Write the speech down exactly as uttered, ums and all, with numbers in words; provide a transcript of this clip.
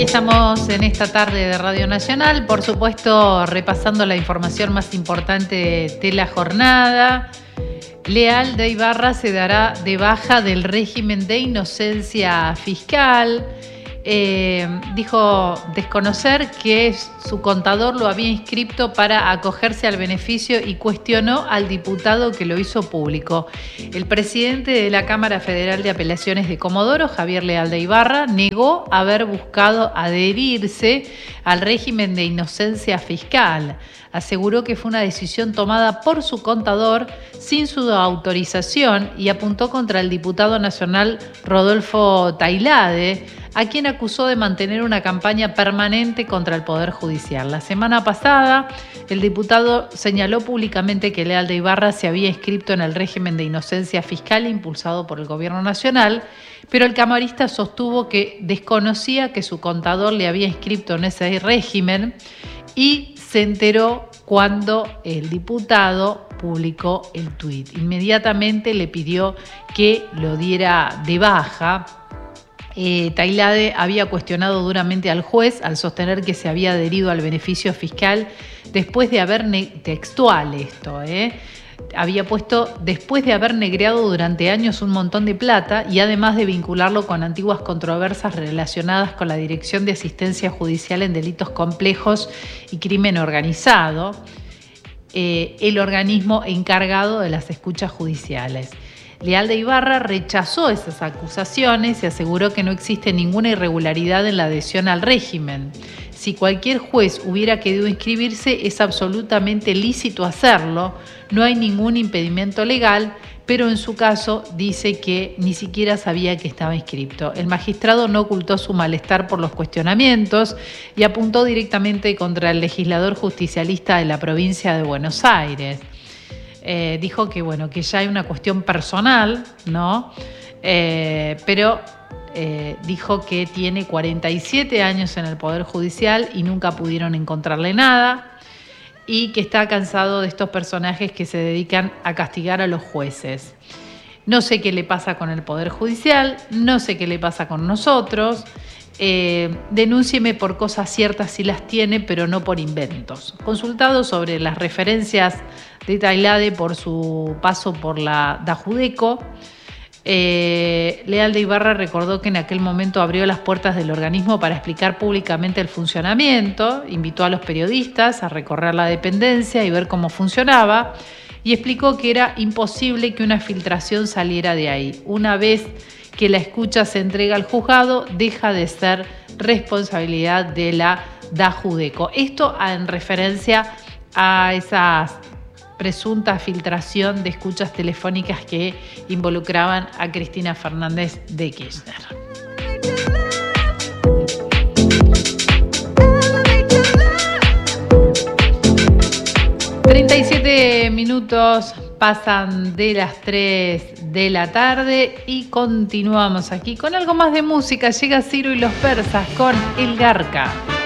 Estamos en esta tarde de Radio Nacional, por supuesto, repasando la información más importante de la jornada. Leal de Ibarra se dará de baja del régimen de inocencia fiscal. Eh, dijo desconocer que su contador lo había inscrito para acogerse al beneficio y cuestionó al diputado que lo hizo público. El presidente de la Cámara Federal de Apelaciones de Comodoro, Javier Leal de Ibarra, negó haber buscado adherirse al régimen de inocencia fiscal. Aseguró que fue una decisión tomada por su contador sin su autorización y apuntó contra el diputado nacional Rodolfo Tailade, a quien acusó de mantener una campaña permanente contra el Poder Judicial. La semana pasada, el diputado señaló públicamente que Leal de Ibarra se había inscrito en el régimen de inocencia fiscal impulsado por el Gobierno Nacional, pero el camarista sostuvo que desconocía que su contador le había inscrito en ese régimen y se enteró cuando el diputado publicó el tuit. Inmediatamente le pidió que lo diera de baja. Eh, Tailade había cuestionado duramente al juez al sostener que se había adherido al beneficio fiscal después de haber, textual esto, eh, había puesto después de haber negreado durante años un montón de plata y además de vincularlo con antiguas controversias relacionadas con la Dirección de Asistencia Judicial en Delitos Complejos y Crimen Organizado, eh, el organismo encargado de las escuchas judiciales. Leal de Ibarra rechazó esas acusaciones y aseguró que no existe ninguna irregularidad en la adhesión al régimen. Si cualquier juez hubiera querido inscribirse, es absolutamente lícito hacerlo, no hay ningún impedimento legal, pero en su caso dice que ni siquiera sabía que estaba inscrito. El magistrado no ocultó su malestar por los cuestionamientos y apuntó directamente contra el legislador justicialista de la provincia de Buenos Aires. Eh, dijo que bueno, que ya hay una cuestión personal, ¿no? Eh, pero eh, dijo que tiene cuarenta y siete años en el Poder Judicial y nunca pudieron encontrarle nada y que está cansado de estos personajes que se dedican a castigar a los jueces. No sé qué le pasa con el Poder Judicial, no sé qué le pasa con nosotros. Eh, denúncieme por cosas ciertas si las tiene, pero no por inventos. Consultado sobre las referencias de Tailade por su paso por la Dajudeco, eh, Leal de Ibarra recordó que en aquel momento abrió las puertas del organismo para explicar públicamente el funcionamiento, invitó a los periodistas a recorrer la dependencia y ver cómo funcionaba y explicó que era imposible que una filtración saliera de ahí. Una vez que la escucha se entrega al juzgado, deja de ser responsabilidad de la Dajudeco. Esto en referencia a esa presunta filtración de escuchas telefónicas que involucraban a Cristina Fernández de Kirchner. treinta y siete minutos pasan de las tres de la tarde y continuamos aquí con algo más de música. Llega Ciro y los Persas con El Garca.